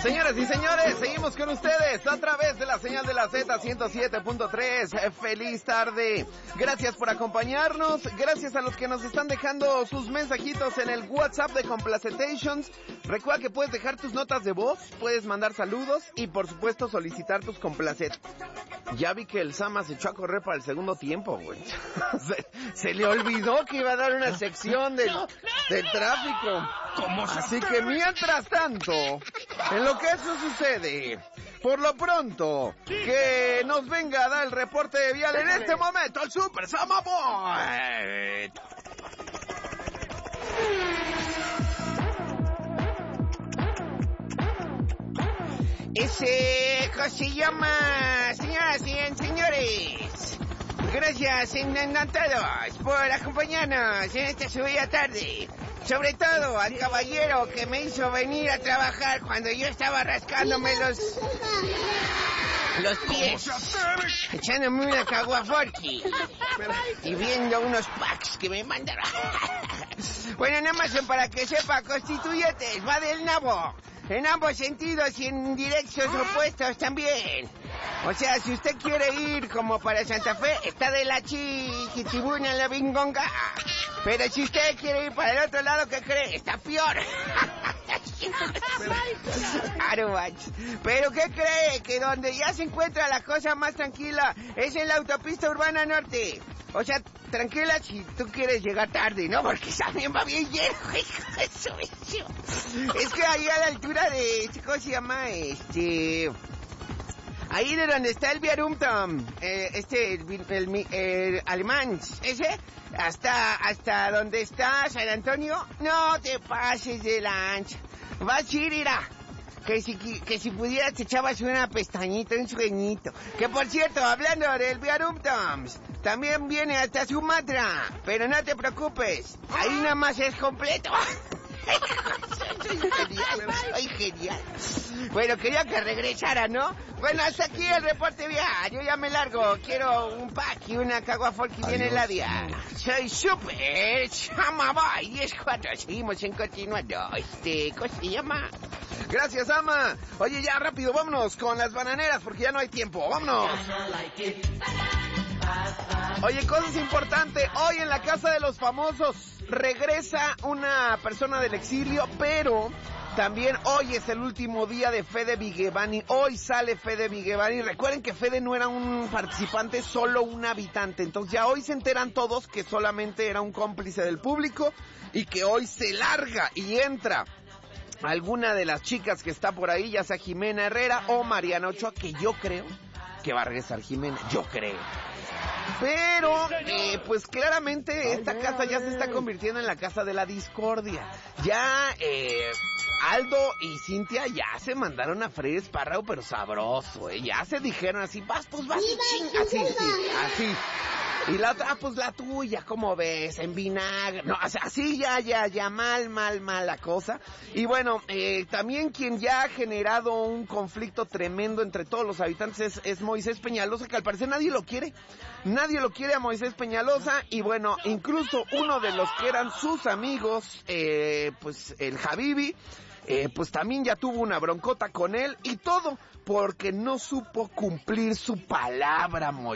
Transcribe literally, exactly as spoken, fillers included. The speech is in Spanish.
Señoras y señores, seguimos con ustedes a través de la señal de la Z ciento siete punto tres. Feliz tarde. Gracias por acompañarnos. Gracias a los que nos están dejando sus mensajitos en el WhatsApp de Complacetations. Recuerda que puedes dejar tus notas de voz, puedes mandar saludos y por supuesto solicitar tus complacet. Ya vi que el Sama se echó a correr para el segundo tiempo, güey. se, se le olvidó que iba a dar una sección del, del tráfico. Así que mientras tanto, en lo que eso sucede, por lo pronto, que nos venga a dar el reporte de vial en este momento el Super Sama Boy. Ese, ¿cómo se llama? Señoras y señores, gracias en, en, a todos por acompañarnos en esta subida tarde. Sobre todo al caballero que me hizo venir a trabajar cuando yo estaba rascándome los... los pies, echándome una caguaforqui y viendo unos packs que me mandaron. Bueno, nada más para que sepa, constituyentes, va del nabo. En ambos sentidos y en direcciones opuestos también. O sea, si usted quiere ir como para Santa Fe, está de la chiquitibuna en la bingonga. Pero si usted quiere ir para el otro lado, ¿qué cree? Está peor. Pero ¿qué cree? Que donde ya se encuentra la cosa más tranquila es en la autopista urbana norte. O sea, tranquila si tú quieres llegar tarde, ¿no? Porque también va bien lleno, hijo de su bicho. Es que ahí a la altura de... ¿Cómo se llama? Este... Ahí de donde está el Viarumtom, eh, este, el, el, el alemán, ese, hasta, hasta donde está San Antonio, no te pases de lancha. Vas a ir, irá. Que si, que si pudieras te echabas una pestañita, un sueñito. Que por cierto, hablando del Viarumtoms, también viene hasta Sumatra. Pero no te preocupes, ahí nada más es completo. Soy genial, soy genial. Bueno, quería que regresara, ¿no? Bueno, hasta aquí el reporte vial. Yo ya me largo. Quiero un pack y una caguaforqui bien helada. Soy Super Sama Boy diez cuatro. Seguimos en continuando. Este, ¿cómo se llama? Gracias, Ama. Oye, ya rápido, vámonos con las bananeras porque ya no hay tiempo. Vámonos. Oye, cosas importantes. Hoy en la Casa de los Famosos regresa una persona del exilio, pero también hoy es el último día de Fede Vigevani. Hoy sale Fede Vigevani. Recuerden que Fede no era un participante, solo un habitante. Entonces ya hoy se enteran todos que solamente era un cómplice del público y que hoy se larga y entra alguna de las chicas que está por ahí, ya sea Jimena Herrera o Mariana Ochoa, que yo creo que va a regresar Jimena, yo creo. Pero, eh, pues claramente esta casa ya se está convirtiendo en la casa de la discordia. Ya, eh, Aldo y Cintia ya se mandaron a freír espárrago, pero sabroso, eh. Ya se dijeron así, vas, pues vas y chinga, así, sí, así. Y la otra, ah, pues la tuya, ¿cómo ves? En vinagre. No, o sea, así ya, ya, ya, mal, mal, mal la cosa. Y bueno, eh, también quien ya ha generado un conflicto tremendo entre todos los habitantes es, es Moisés Peñalosa, que al parecer nadie lo quiere. Nadie lo quiere a Moisés Peñalosa. Y bueno, incluso uno de los que eran sus amigos, eh, pues el Habibi, eh, pues también ya tuvo una broncota con él. Y todo porque no supo cumplir su palabra, Moisés.